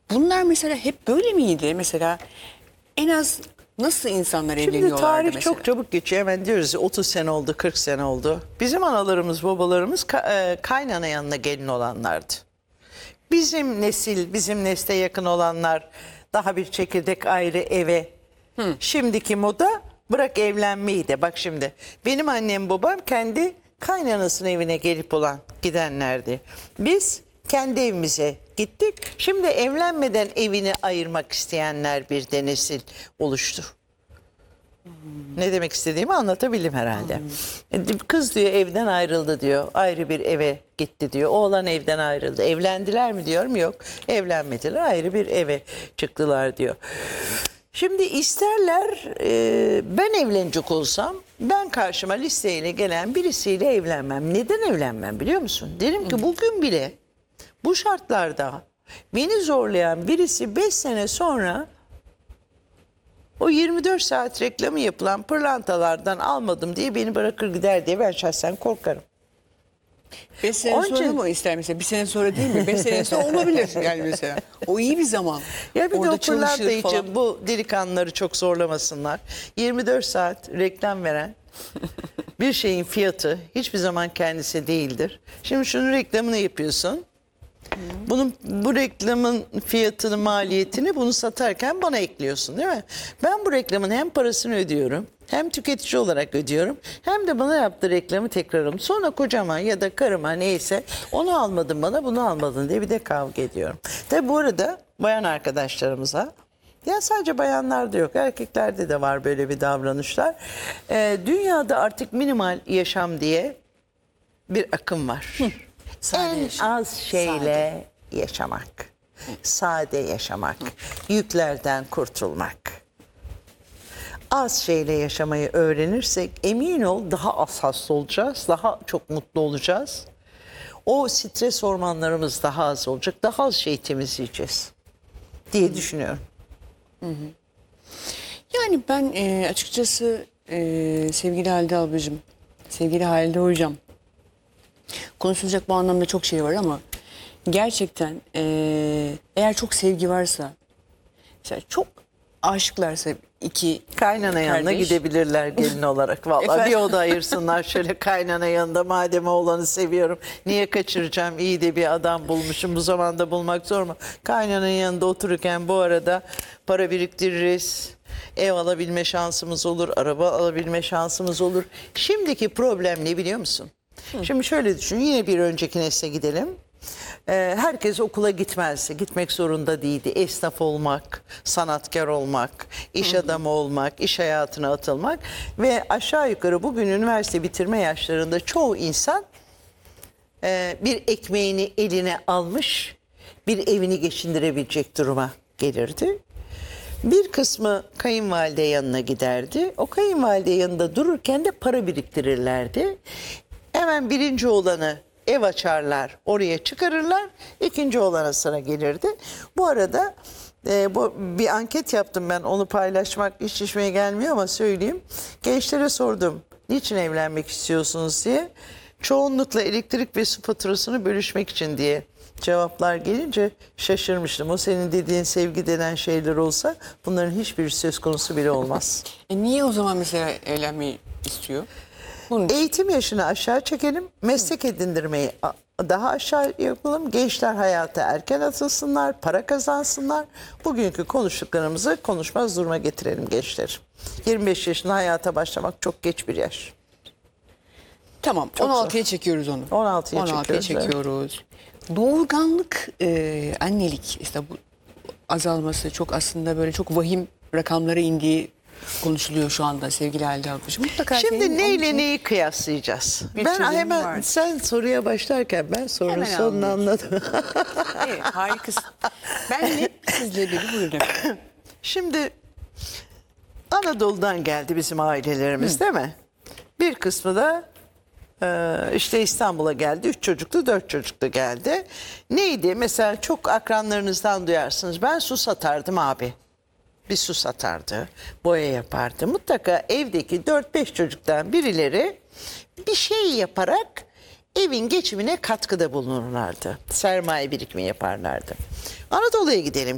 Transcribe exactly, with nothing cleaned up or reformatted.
bunlar mesela hep böyle miydi? Mesela en az nasıl insanlar Şimdi evleniyorlardı tarih mesela? çok çabuk geçiyor. Hemen diyoruz ya, otuz sene oldu, kırk sene oldu. Bizim analarımız, babalarımız ka- e, kaynana yanına gelin olanlardı. Bizim nesil, bizim nesle yakın olanlar daha bir çekirdek ayrı eve. Şimdiki moda bırak evlenmeyi de. Bak şimdi benim annem babam kendi kaynanasının evine gelip olan gidenlerdi. Biz kendi evimize gittik. Şimdi evlenmeden evini ayırmak isteyenler bir de nesil oluştu. Ne demek istediğimi anlatabildim herhalde. Kız diyor evden ayrıldı diyor. Ayrı bir eve gitti diyor. Oğlan evden ayrıldı. Evlendiler mi diyorum, yok. Evlenmediler, ayrı bir eve çıktılar diyor. Şimdi isterler e, ben evlenecek olsam ben karşıma listeyle gelen birisiyle evlenmem. Neden evlenmem biliyor musun? Derim ki bugün bile bu şartlarda beni zorlayan birisi beş sene sonra o yirmi dört saat reklamı yapılan pırlantalardan almadım diye beni bırakır gider diye ben şahsen korkarım. Beş sene Onun sonra için- mı ister mesela? Bir sene sonra değil mi? Beş sene sonra olabilir yani mesela. O iyi bir zaman. Ya bir de Orada o pırlanta çalışır falan. için bu delikanlıları çok zorlamasınlar. yirmi dört saat reklam veren bir şeyin fiyatı hiçbir zaman kendisi değildir. Şimdi şunun reklamını yapıyorsun. Bunun, bu reklamın fiyatını, maliyetini bunu satarken bana ekliyorsun değil mi? Ben bu reklamın hem parasını ödüyorum, hem tüketici olarak ödüyorum, hem de bana yaptığı reklamı tekrarım. Sonra kocama ya da karıma neyse onu almadın bana, bunu almadın diye bir de kavga ediyorum. Tabi bu arada bayan arkadaşlarımıza, ya sadece bayanlarda yok, erkeklerde de var böyle bir davranışlar. Ee, dünyada artık minimal yaşam diye bir akım var. Sade En yaşam. az şeyle yaşamak. Sade yaşamak. Yüklerden kurtulmak. Az şeyle yaşamayı öğrenirsek emin ol daha az hasta olacağız. Daha çok mutlu olacağız. O stres hormonlarımız daha az olacak. Daha az şey temizleyeceğiz diye düşünüyorum. Yani ben e, açıkçası e, sevgili Halide ablacığım, sevgili Halide hocam, konuşulacak bu anlamda çok şey var ama gerçekten e, eğer çok sevgi varsa, mesela çok aşıklarsa iki Kaynana yanına kardeş, gidebilirler gelin olarak. Vallahi bir Efendim? oda ayırsınlar şöyle kaynana yanında. Madem oğlanı seviyorum niye kaçıracağım? İyi de bir adam bulmuşum, bu zamanda bulmak zor mu? Kaynananın yanında otururken bu arada para biriktiririz. Ev alabilme şansımız olur, araba alabilme şansımız olur. Şimdiki problem ne biliyor musun? Şimdi şöyle düşün, yine bir önceki nesle gidelim. Ee, herkes okula gitmezdi, gitmek zorunda değildi. Esnaf olmak, sanatkar olmak, iş adamı olmak, iş hayatına atılmak ve aşağı yukarı bugün üniversite bitirme yaşlarında çoğu insan e, bir ekmeğini eline almış, bir evini geçindirebilecek duruma gelirdi. Bir kısmı kayınvalide yanına giderdi. O kayınvalide yanında dururken de para biriktirirlerdi. Hemen birinci oğlanı ev açarlar, oraya çıkarırlar. İkinci oğlana sıra gelirdi. Bu arada e, bu bir anket yaptım ben, onu paylaşmak hiç işime gelmiyor ama söyleyeyim. Gençlere sordum, niçin evlenmek istiyorsunuz diye. Çoğunlukla elektrik ve su faturasını bölüşmek için diye cevaplar gelince şaşırmıştım. O senin dediğin sevgi denen şeyler olsa bunların hiçbir söz konusu bile olmaz. E niye o zaman mesela evlenmeyi istiyor? Bunun için. Eğitim yaşını aşağı çekelim, meslek edindirmeyi a- daha aşağı yapalım. Gençler hayata erken atılsınlar, para kazansınlar. Bugünkü konuştuklarımızı konuşmaz duruma getirelim gençleri. yirmi beş yaşında hayata başlamak çok geç bir yaş. Tamam, Çok on altıya çekiyoruz onu. on altıya on altıya çekiyoruz, çekiyoruz. Doğurganlık, e, annelik, işte bu azalması çok aslında böyle çok vahim rakamlara indiği konuşuluyor şu anda sevgili Halide ablacığım. Mutlaka senin Şimdi onun neyle için neyi kıyaslayacağız? bir Ben çözüm hemen var. sen soruya başlarken ben sorunun Hemen sonunu anladım. Evet, harikasın. Ben de sizle biri buyurun. Şimdi Anadolu'dan geldi bizim ailelerimiz değil mi? Bir kısmı da e, işte İstanbul'a geldi. Üç çocuklu, dört çocuklu geldi. Neydi? Mesela çok akranlarınızdan duyarsınız. Ben su satardım abi. Bir su satardı, boya yapardı. Mutlaka evdeki dört beş çocuktan birileri bir şey yaparak evin geçimine katkıda bulunurlardı. Sermaye birikimi yaparlardı. Anadolu'ya gidelim.